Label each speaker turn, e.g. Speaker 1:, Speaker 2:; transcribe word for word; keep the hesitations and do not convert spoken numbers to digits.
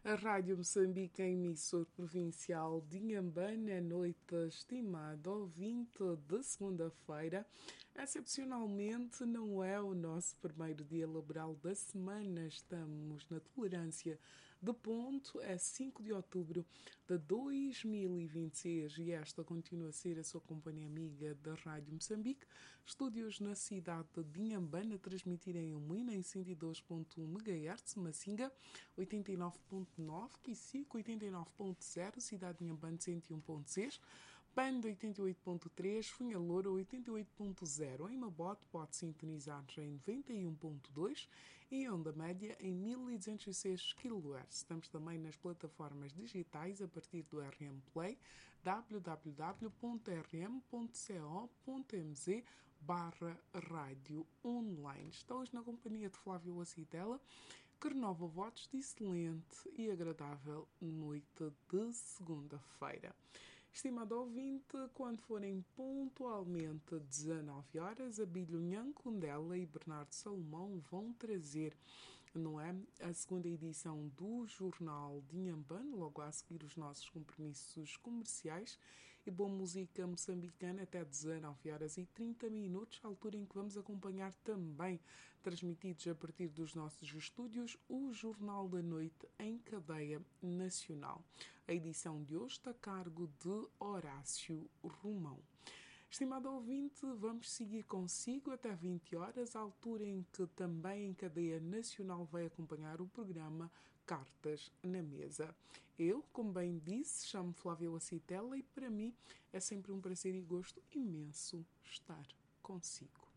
Speaker 1: A Rádio Moçambique, emissor provincial de Inhambane, à noite, estimado ouvinte de segunda-feira. Excepcionalmente, não é o nosso primeiro dia laboral da semana. Estamos na tolerância de ponto, é cinco de outubro de dois mil e vinte e seis e esta continua a ser a sua companhia amiga da Rádio Moçambique. Estúdios na cidade de Inhambane, a transmitir em Umina em cento e dois ponto um megahertz, Massinga oitenta e nove ponto nove, Quicico oitenta e nove ponto zero, Cidade de Inhambane cento e um ponto seis, Pando oitenta e oito ponto três, Funha Loura oitenta e oito ponto zero. Em Mabote pode sintonizar em noventa e um ponto dois e em onda média em mil duzentos e seis quilohertz. Estamos também nas plataformas digitais a partir do R M Play, w w w ponto r m ponto co ponto m z barra rádio online. Estou hoje na companhia de Flávio Acitela, que renova votos de excelente e agradável noite de segunda-feira. Estimado ouvinte, quando forem pontualmente dezanove horas, Abílio Nhancundela e Bernardo Salomão vão trazer, não é, a segunda edição do Jornal de Inhambane, logo a seguir os nossos compromissos comerciais e boa música moçambicana até dezanove horas e trinta minutos, altura em que vamos acompanhar também, transmitidos a partir dos nossos estúdios, o Jornal da Noite em cadeia nacional. A edição de hoje está a cargo de Horácio Romão. Estimado ouvinte, vamos seguir consigo até vinte horas, a altura em que também em cadeia nacional vai acompanhar o programa Cartas na Mesa. Eu, como bem disse, chamo Flávio Acitela e para mim é sempre um prazer e gosto imenso estar consigo.